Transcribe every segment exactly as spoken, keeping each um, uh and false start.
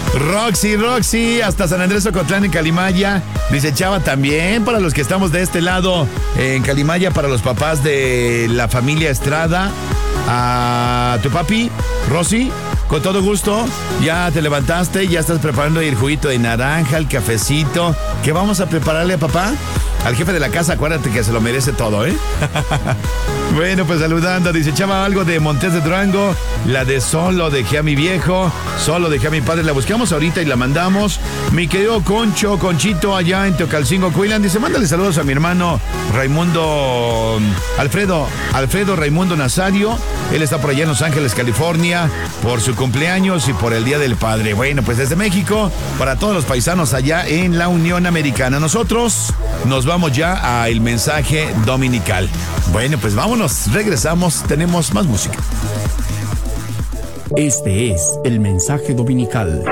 Roxy, Roxy, hasta San Andrés Ocotlán en Calimaya. Dice Chava también, para los que estamos de este lado en Calimaya, para los papás de la familia Estrada. A tu papi, Rosy, con todo gusto, ya te levantaste, ya estás preparando el juguito de naranja, el cafecito. ¿Qué vamos a prepararle a papá? Al jefe de la casa, acuérdate que se lo merece todo, ¿eh? Bueno, pues saludando, dice Chava, algo de Montes de Durango, la de Solo dejé a mi viejo, Solo dejé a mi padre, la buscamos ahorita y la mandamos. Mi querido Concho, Conchito, allá en Teocalcingo, Cuilan, dice, mándale saludos a mi hermano Raimundo, Alfredo, Alfredo Raimundo Nazario, él está por allá en Los Ángeles, California, por su cumpleaños y por el Día del Padre. Bueno, pues desde México, para todos los paisanos allá en la Unión Americana. Nosotros nos vamos ya al mensaje dominical. Bueno, pues vámonos, regresamos, tenemos más música. Este es el mensaje dominical.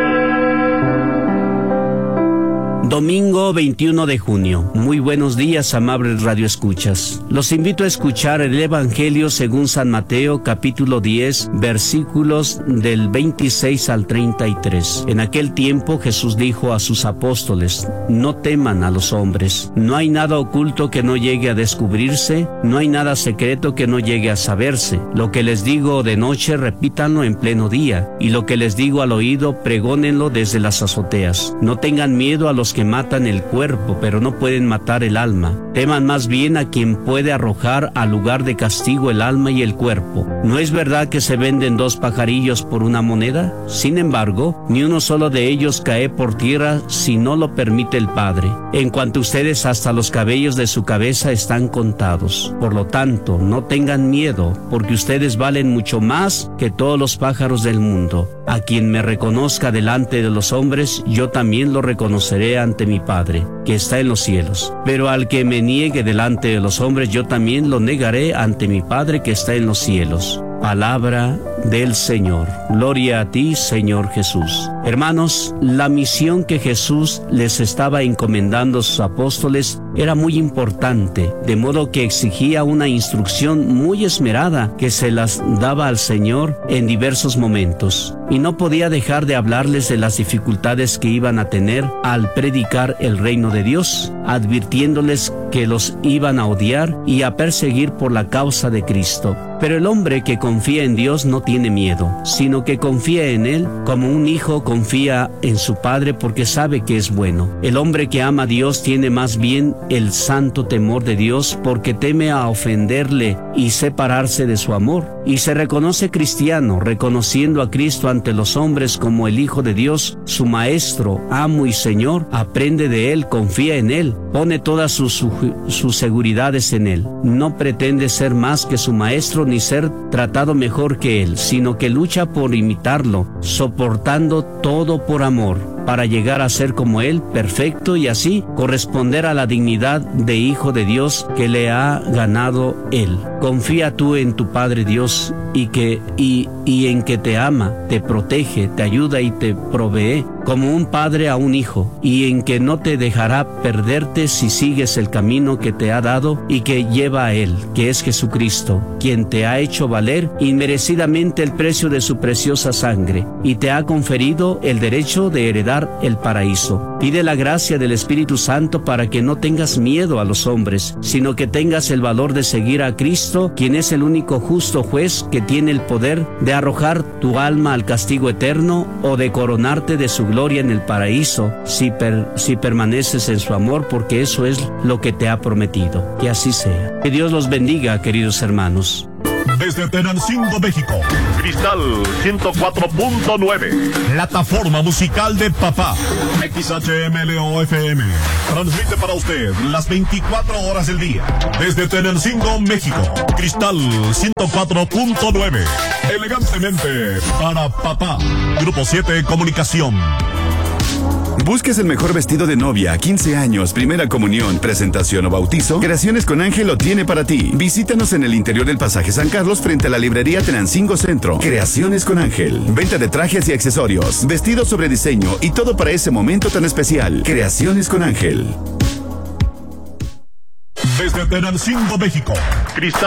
Domingo veintiuno de junio. Muy buenos días, amables radioescuchas. Los invito a escuchar el Evangelio según San Mateo, capítulo diez, versículos del veintiséis al treinta y tres. En aquel tiempo Jesús dijo a sus apóstoles, no teman a los hombres. No hay nada oculto que no llegue a descubrirse, no hay nada secreto que no llegue a saberse. Lo que les digo de noche, repítanlo en pleno día, y lo que les digo al oído, pregónenlo desde las azoteas. No tengan miedo a los que matan el cuerpo, pero no pueden matar el alma. Teman más bien a quien puede arrojar al lugar de castigo el alma y el cuerpo. ¿No es verdad que se venden dos pajarillos por una moneda? Sin embargo, ni uno solo de ellos cae por tierra si no lo permite el Padre. En cuanto a ustedes, hasta los cabellos de su cabeza están contados. Por lo tanto, no tengan miedo, porque ustedes valen mucho más que todos los pájaros del mundo. A quien me reconozca delante de los hombres, yo también lo reconoceré ante mi Padre, que está en los cielos. Pero al que me niegue delante de los hombres, yo también lo negaré ante mi Padre que está en los cielos. Palabra del Señor. Gloria a ti, Señor Jesús. Hermanos, la misión que Jesús les estaba encomendando a sus apóstoles era muy importante, de modo que exigía una instrucción muy esmerada que se las daba al Señor en diversos momentos. Y no podía dejar de hablarles de las dificultades que iban a tener al predicar el reino de Dios, advirtiéndoles que los iban a odiar y a perseguir por la causa de Cristo. Pero el hombre que confía en Dios no tiene miedo, sino que confía en Él como un hijo confía en su padre porque sabe que es bueno. El hombre que ama a Dios tiene más bien el santo temor de Dios porque teme a ofenderle y separarse de su amor. Y se reconoce cristiano, reconociendo a Cristo ante los hombres como el Hijo de Dios, su Maestro, Amo y Señor. Aprende de Él, confía en Él, pone todas sus, sus, sus seguridades en Él. No pretende ser más que su Maestro ni ser tratado mejor que Él, sino que lucha por imitarlo, soportando todo por amor, para llegar a ser como Él, perfecto, y así corresponder a la dignidad de Hijo de Dios que le ha ganado Él. Confía tú en tu Padre Dios y, que, y, y en que te ama, te protege, te ayuda y te provee como un padre a un hijo, y en que no te dejará perderte si sigues el camino que te ha dado y que lleva a Él, que es Jesucristo, quien te ha hecho valer inmerecidamente el precio de su preciosa sangre y te ha conferido el derecho de heredar el paraíso. Pide la gracia del Espíritu Santo para que no tengas miedo a los hombres, sino que tengas el valor de seguir a Cristo, quien es el único justo juez que tiene el poder de arrojar tu alma al castigo eterno o de coronarte de su gloria en el paraíso si, per, si permaneces en su amor, porque eso es lo que te ha prometido. Que así sea. Que Dios los bendiga, queridos hermanos. Desde Tenancingo, México, Cristal ciento cuatro punto nueve, plataforma musical de papá. X H M L O F M transmite para usted las veinticuatro horas del día. Desde Tenancingo, México, Cristal ciento cuatro punto nueve, elegantemente para papá. Grupo siete Comunicación. ¿Buscas el mejor vestido de novia, quince años, primera comunión, presentación o bautizo? Creaciones con Ángel lo tiene para ti. Visítanos en el interior del Pasaje San Carlos frente a la librería Tenancingo Centro. Creaciones con Ángel. Venta de trajes y accesorios, vestidos sobre diseño y todo para ese momento tan especial. Creaciones con Ángel. Desde Tenancingo, México, Cristal